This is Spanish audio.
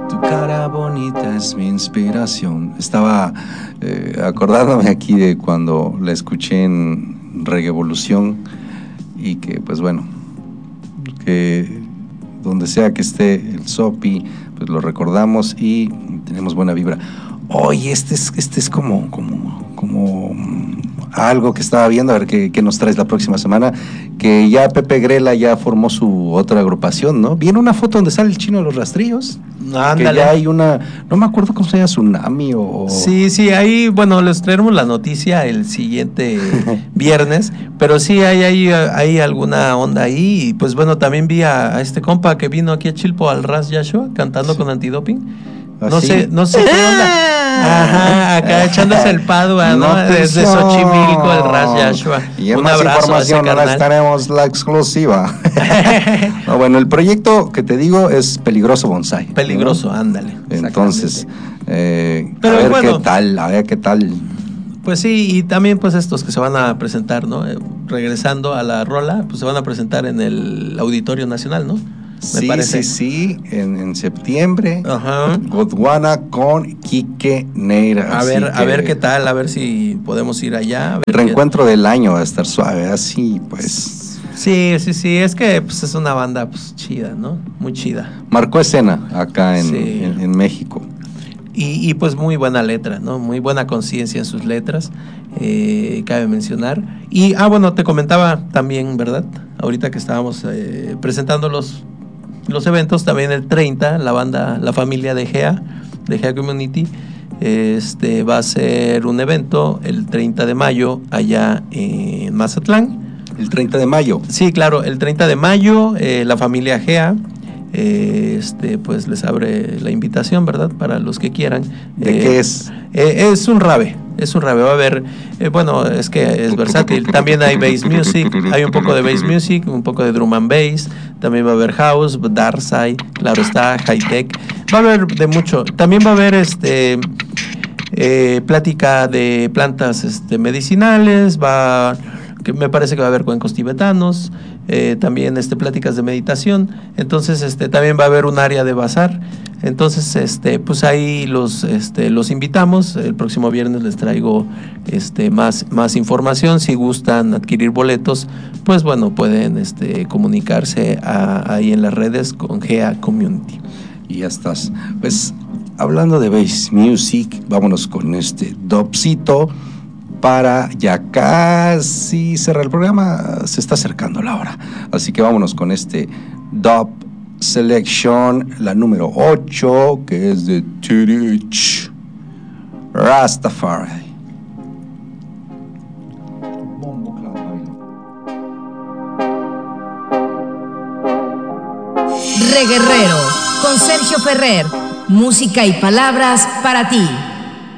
Tu cara bonita es mi inspiración. Estaba acordándome aquí de cuando la escuché en Reggaevolución y que, pues bueno, que donde sea que esté el Sopi, pues lo recordamos y tenemos buena vibra. Oye, este es como algo que estaba viendo, a ver qué nos traes la próxima semana, que ya Pepe Grela ya formó su otra agrupación, ¿no? Viene una foto donde sale el Chino de los Rastrillos. Ándale. Que ya hay una, no me acuerdo cómo se llama, Tsunami o... Sí, ahí, bueno, les traeremos la noticia el siguiente viernes, pero sí hay alguna onda ahí, y pues bueno, también vi a este compa que vino aquí a Chilpo, al Ras Yashua, cantando con Antidoping. No sé qué onda. Ajá, acá echándose el Padua, ¿no? Desde Xochimilco, el Ras Yashua. Y en un más abrazo información a ese ahora estaremos la exclusiva. No, bueno, el proyecto que te digo es Peligroso Bonsai. Peligroso, ¿no? Ándale. Entonces, pero a ver bueno, qué tal. Pues sí, y también pues estos que se van a presentar, ¿no? Regresando a la rola, pues se van a presentar en el Auditorio Nacional, ¿no? Me parece. Sí, en septiembre. Ajá. Gondwana con Quique Neira. A ver qué tal, a ver si podemos ir allá. A ver el reencuentro del año va a estar suave, así pues. Sí, es que pues es una banda pues chida, ¿no? Muy chida. Marcó escena acá en México. Y pues muy buena letra, ¿no? Muy buena conciencia en sus letras, cabe mencionar. Y, bueno, te comentaba también, ¿verdad? Ahorita que estábamos presentando los eventos, también el 30, la familia de GEA Community, va a ser un evento el 30 de mayo allá en Mazatlán. ¿El 30 de mayo? Sí, claro, el 30 de mayo, la familia GEA, pues les abre la invitación, ¿verdad? Para los que quieran. ¿De qué es? Es un rave, va a haber, bueno, es que es versátil, también hay bass music, hay un poco de bass music, un poco de drum and bass, también va a haber house, dark side, claro está, high tech, va a haber de mucho, también va a haber plática de plantas medicinales, que me parece que va a haber cuencos tibetanos, también pláticas de meditación, entonces también va a haber un área de bazar, entonces pues ahí los invitamos. El próximo viernes les traigo más información. Si gustan adquirir boletos, pues bueno, pueden comunicarse ahí en las redes con GEA Community. Y ya estás. Pues hablando de bass music, vámonos con dubcito para ya casi cerrar el programa. Se está acercando la hora, así que vámonos con dub Selection, la número 8, que es de Tirich Rastafari. Reguerrero, con Sergio Ferrer, música y palabras para ti.